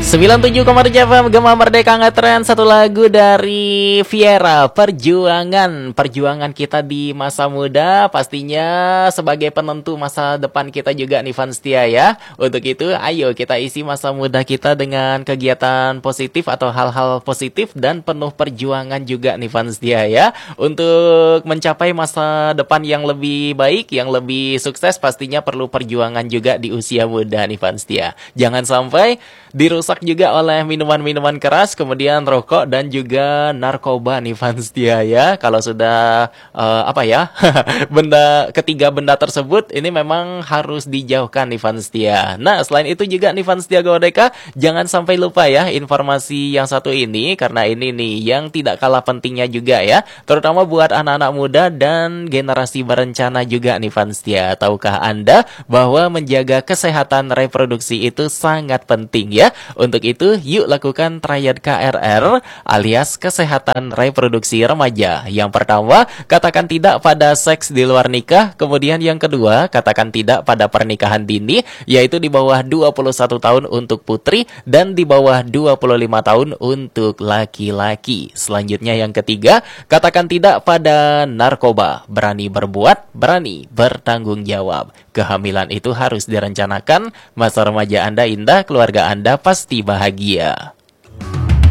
97,7 FM Gema Merdeka Ngetren. Satu lagu dari Viera, Perjuangan kita di masa muda, pastinya sebagai penentu masa depan kita juga nih Fans Setia ya. Untuk itu ayo kita isi masa muda kita dengan kegiatan positif atau hal-hal positif dan penuh perjuangan juga nih Fans Setia ya. Untuk mencapai masa depan yang lebih baik, yang lebih sukses, pastinya perlu perjuangan juga di usia muda nih Fans Setia. Jangan sampai dirusak juga oleh minuman-minuman keras, kemudian rokok dan juga narkoba nih Fans Setia ya. Kalau sudah ketiga benda tersebut ini memang harus dijauhkan nih Fans Setia. Nah, selain itu juga nih Fans Setia Godeka, jangan sampai lupa ya informasi yang satu ini, karena ini nih yang tidak kalah pentingnya juga ya, terutama buat anak-anak muda dan generasi berencana juga nih Fans Setia. Tahukah Anda bahwa menjaga kesehatan reproduksi itu sangat penting ya? Untuk itu, yuk lakukan triad KRR alias kesehatan reproduksi remaja. Yang pertama, katakan tidak pada seks di luar nikah. Kemudian yang kedua, katakan tidak pada pernikahan dini, yaitu di bawah 21 tahun untuk putri dan di bawah 25 tahun untuk laki-laki. Selanjutnya yang ketiga, katakan tidak pada narkoba. Berani berbuat, berani bertanggung jawab. Kehamilan itu harus direncanakan. Masa remaja Anda indah, keluarga Anda pasti bahagia.